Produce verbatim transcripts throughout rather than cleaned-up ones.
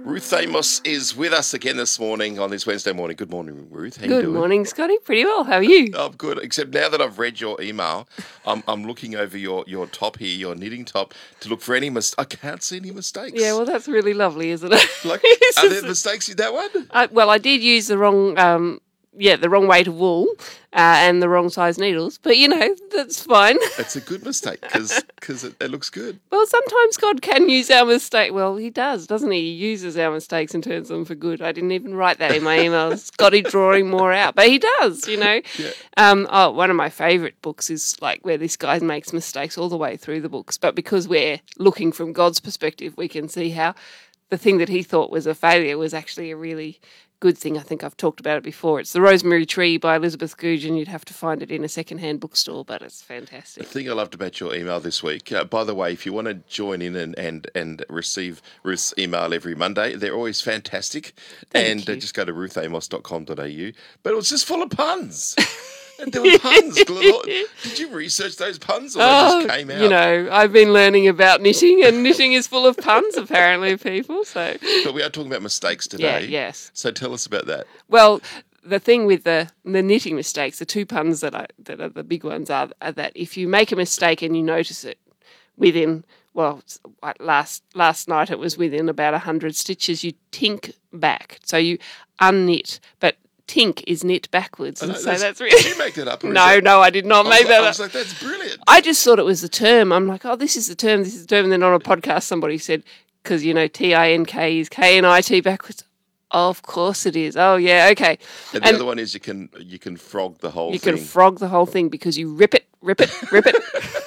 Ruth Amos is with us again this morning on this Wednesday morning. Good morning, Ruth. How you Good doing? morning, Scotty. Pretty well. How are you? I'm good, except now that I've read your email, I'm, I'm looking over your, your top here, your knitting top, to look for any mistakes. I can't see any mistakes. Yeah, well, that's really lovely, isn't it? Like, It's are there just- mistakes in that one? I, well, I did use the wrong, um, yeah, the wrong weight of wool uh, and the wrong size needles, but you know that's fine. It's a good mistake because it, it looks good. Well, sometimes God can use our mistake. Well, He does, doesn't He? He uses our mistakes and turns them for good. I didn't even write that in my email. Scotty drawing more out, but He does. You know. Yeah. Um, oh, one of my favourite books is like where this guy makes mistakes all the way through the books, but because we're looking from God's perspective, we can see how the thing that he thought was a failure was actually a really good thing. I think I've talked about it before. It's The Rosemary Tree by Elizabeth Guggen. You'd have to find it in a second-hand bookstore, but it's fantastic. The thing I loved about your email this week, uh, by the way, if you want to join in and, and, and receive Ruth's email every Monday, they're always fantastic. Thank and uh, you. just go to ruth amos dot com dot a u. But it was just full of puns. And there were puns. galore. Did you research those puns or they Oh, just came out? you know, I've been learning about knitting, and knitting is full of puns, apparently, people. So, But we are talking about mistakes yeah, today. yes. So tell us about that. Well, the thing with the the knitting mistakes, the two puns that I, that are the big ones are, are that if you make a mistake and you notice it within, well, it's like last last night it was within about a hundred stitches, you tink back, so you unknit, but tink is knit backwards, and I know, so that's Did really you make that up? Or is no, that- no, I did not I make was, that I up. was like, that's brilliant. I just thought it was the term. I'm like, oh, this is the term, this is the term. And then on a podcast, somebody said, because, you know, T I N K is K N I T backwards. Oh, of course it is. Oh, yeah, okay. And the and- other one is you can you can frog the whole You thing. can frog the whole thing because you rip it, rip it, rip it.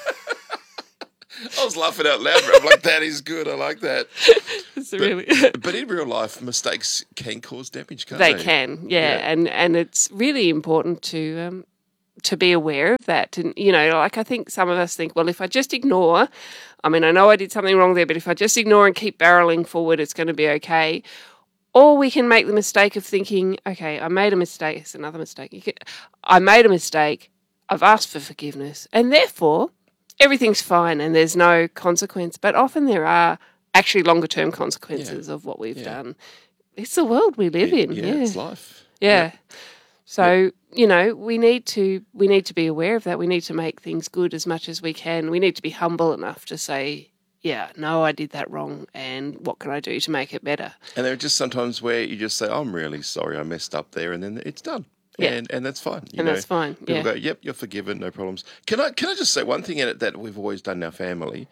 I was laughing out loud. But I'm like, that is good. I like that. It's really... But in real life, mistakes can cause damage, can't they? They can, yeah, Yeah. and and it's really important to um, to be aware of that. And you know, like I think some of us think, well, if I just ignore, I mean, I know I did something wrong there, but if I just ignore and keep barreling forward, it's going to be okay. Or we can make the mistake of thinking, okay, I made a mistake. It's another mistake. You can, I made a mistake. I've asked for forgiveness, and therefore everything's fine, and there's no consequence. But often there are actually longer term consequences of what we've Yeah. done. It's the world we live in. Yeah, Yeah, it's life. yeah. So you know, we need to we need to be aware of that. We need to make things good as much as we can. We need to be humble enough to say, yeah, no, I did that wrong, and what can I do to make it better? And there are just sometimes where you just say, I'm really sorry, I messed up there, and then it's done. Yeah. And and that's fine. You And know, that's fine, People yeah. go, yep, you're forgiven, no problems. Can I can I just say one thing in it that we've always done in our family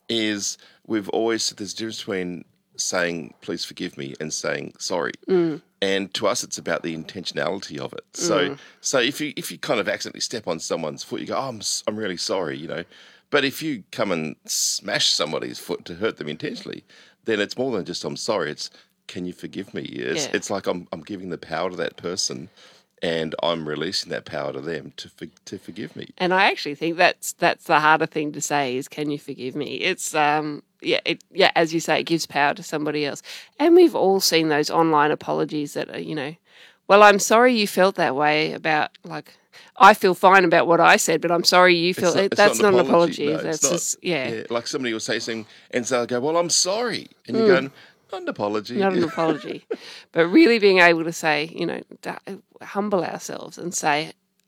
is we've always said there's a difference between saying please forgive me and saying sorry. Mm. And to us, it's about the intentionality of it. So, so if you if you kind of accidentally step on someone's foot, you go, oh, I'm s- I'm really sorry, you know. But if you come and smash somebody's foot to hurt them intentionally, then it's more than just I'm sorry. It's can you forgive me? It's, Yeah. it's like I'm I'm giving the power to that person, and I'm releasing that power to them to for, to forgive me. And I actually think that's that's the harder thing to say is, can you forgive me? It's um yeah it yeah as you say, it gives power to somebody else. And we've all seen those online apologies that are, you know, well, I'm sorry you felt that way about, like, I feel fine about what I said, but I'm sorry you feel It's not- it. it's That's not, an apology. No, it's that's not. just yeah, Yeah, like somebody will say something, and so I go, "Well, I'm sorry," and you're going, "Not an apology." Hmm. not an apology. But really being able to say, you know, da- humble ourselves and say,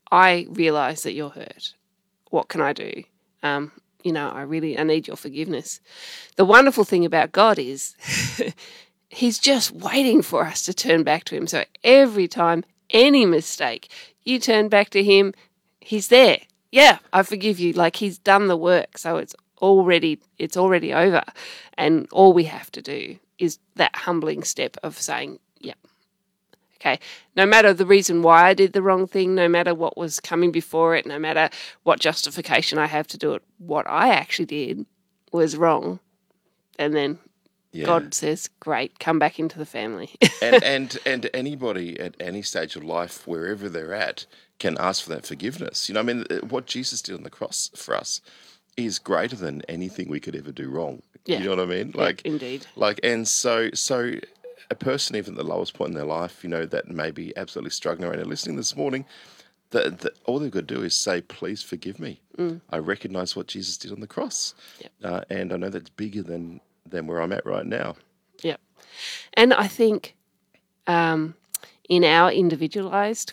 I realise that you're hurt. What can I do? Um, you know, I really I need your forgiveness. The wonderful thing about God is He's just waiting for us to turn back to Him. So every time, any mistake, you turn back to Him, He's there. Yeah, I forgive you. Like, He's done the work, so it's already it's already over, and all we have to do is that humbling step of saying, "Yep, okay." No matter the reason why I did the wrong thing, no matter what was coming before it, no matter what justification I have to do it, what I actually did was wrong, and then Yeah. God says, "Great, come back into the family." and and and anybody at any stage of life, wherever they're at, can ask for that forgiveness. You know, I mean, what Jesus did on the cross for us is greater than anything we could ever do wrong. Yeah. You know what I mean? Yeah, Like, indeed. Like, and so so a person even at the lowest point in their life, you know, that may be absolutely struggling around and listening this morning, that that all they've got to do is say, "Please forgive me. I recognise what Jesus did on the cross, Yep. uh, and I know that's bigger than than where I'm at right now." Yep. And I think um, in our individualised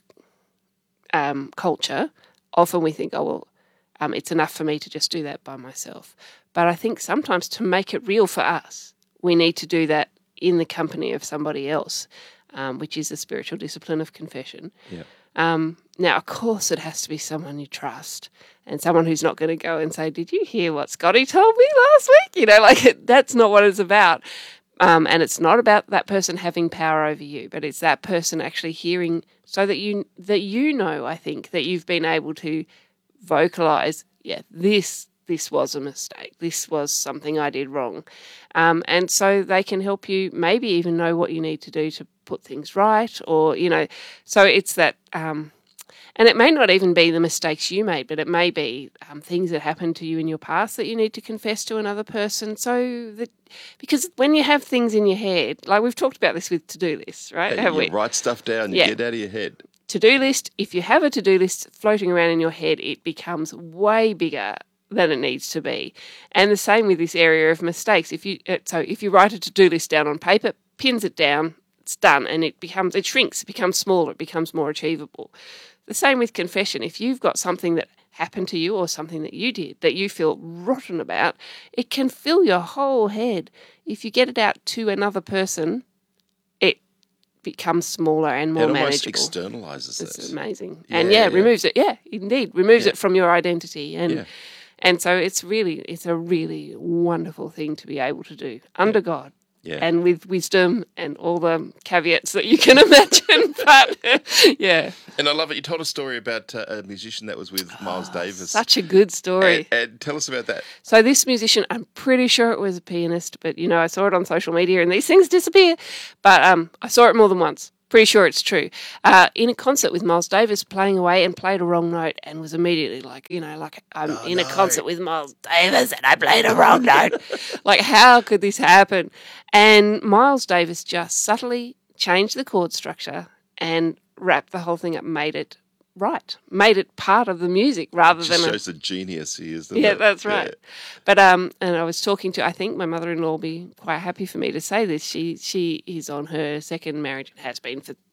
um, culture, often we think, oh, well, um, it's enough for me to just do that by myself. But I think sometimes to make it real for us, we need to do that in the company of somebody else, um, which is the spiritual discipline of confession. Yeah. Um, now, of course, it has to be someone you trust and someone who's not going to go and say, did you hear what Scotty told me last week? You know, like it, that's not what it's about. Um, and it's not about that person having power over you, but it's that person actually hearing so that you, that you know, I think, that you've been able to vocalise, yeah, this this was a mistake. This was something I did wrong. Um, and so they can help you maybe even know what you need to do to put things right or, you know, so it's that, um, and it may not even be the mistakes you made, but it may be um, things that happened to you in your past that you need to confess to another person. So that, because when you have things in your head, like we've talked about this with to-do lists, right? Yeah, have you we? write stuff down, you Yeah. get out of your head. To-do list, if you have a to-do list floating around in your head, it becomes way bigger than it needs to be. And the same with this area of mistakes. If you uh, so if you write a to-do list down on paper, pins it down, it's done, and it becomes it shrinks, it becomes smaller, it becomes more achievable. The same with confession. If you've got something that happened to you or something that you did that you feel rotten about, it can fill your whole head. If you get it out to another person, it becomes smaller and more it almost manageable. externalizes It's this. amazing. Yeah, and yeah, yeah. removes it. Yeah, indeed. Removes Yeah. it from your identity. And Yeah. and so it's really, it's a really wonderful thing to be able to do under God. Yeah. And with wisdom and all the caveats that you can imagine. But yeah. And I love it. You told a story about uh, a musician that was with Miles Davis. Such a good story. And, and tell us about that. So this musician, I'm pretty sure it was a pianist, but you know, I saw it on social media and these things disappear. But um, I saw it more than once. Pretty sure it's true. Uh, in a concert with Miles Davis, playing away and played a wrong note and was immediately like, you know, like I'm Oh, in a no. concert with Miles Davis and I played a wrong note. Like, how could this happen? And Miles Davis just subtly changed the chord structure and wrapped the whole thing up, made it right, made it part of the music rather Just than a, shows the genius he is. doesn't yeah, it? that's right. But um, and I was talking to, I think my mother-in-law will be quite happy for me to say this. She she is on her second marriage and has been for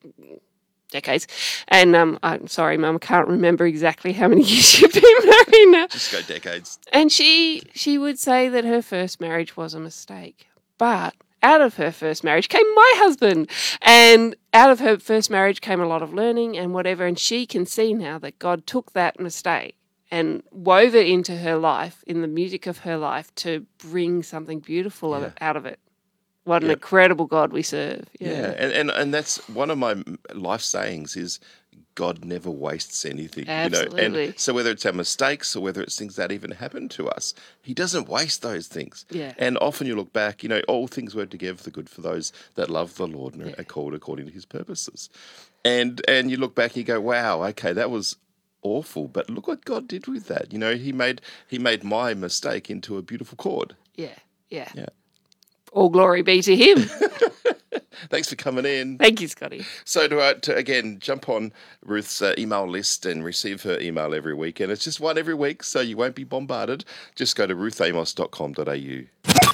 decades. And um, I'm sorry, Mum, I can't remember exactly how many years you've been married now. Just go decades. And she she would say that her first marriage was a mistake, but out of her first marriage came my husband, and out of her first marriage came a lot of learning and whatever, and she can see now that God took that mistake and wove it into her life, in the music of her life, to bring something beautiful of Yeah. it, out of it. What an Yep. incredible God we serve. Yeah, Yeah, and, and and that's one of my life sayings is God never wastes anything. You know? Absolutely. And so whether it's our mistakes or whether it's things that even happen to us, He doesn't waste those things. Yeah. And often you look back, you know, all things work together for the good for those that love the Lord and are called according to His purposes. And and you look back and you go, wow, okay, that was awful, but look what God did with that. You know, He made He made my mistake into a beautiful chord. yeah, yeah. Yeah. All glory be to Him. Thanks for coming in. Thank you, Scotty. So to, uh, to again jump on Ruth's uh, email list and receive her email every week, and it's just one every week, so you won't be bombarded. Just go to ruth amos dot com dot a u.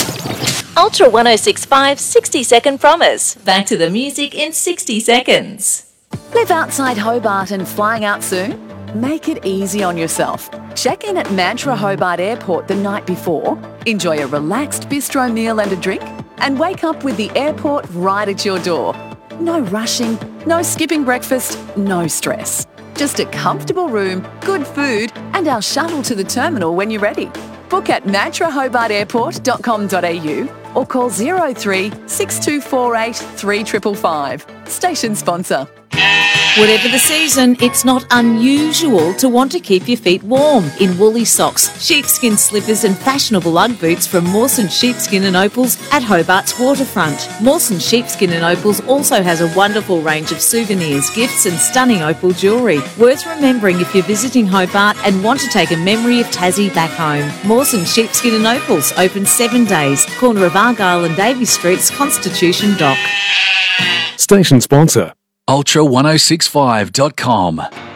Ultra one oh six point five sixty second promise. Back to the music in sixty seconds. Live outside Hobart and flying out soon? Make it easy on yourself. Check in at Mantra Hobart Airport the night before, enjoy a relaxed bistro meal and a drink, and wake up with the airport right at your door. No rushing, no skipping breakfast, no stress. Just a comfortable room, good food, and our shuttle to the terminal when you're ready. Book at mantra hobart airport dot com dot a u or call zero three six two four eight three five five five. Station sponsor. Whatever the season, it's not unusual to want to keep your feet warm in woolly socks, sheepskin slippers and fashionable Ugg boots from Mawson Sheepskin and Opals at Hobart's waterfront. Mawson Sheepskin and Opals also has a wonderful range of souvenirs, gifts and stunning opal jewellery. Worth remembering if you're visiting Hobart and want to take a memory of Tassie back home. Mawson Sheepskin and Opals, open seven days, corner of Argyle and Davies Streets, Constitution Dock. Station sponsor, ultra ten sixty-five dot com.